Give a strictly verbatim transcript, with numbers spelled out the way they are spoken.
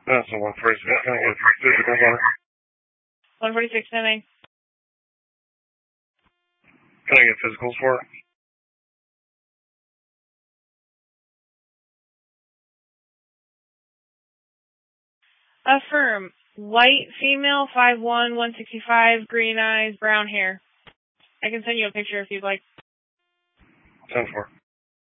That's a one forty-six. Can I get physical on it? one forty-six, sending. Can I get physicals for it? Affirm. White female, five one, one sixty-five, green eyes, brown hair. I can send you a picture if you'd like. ten four.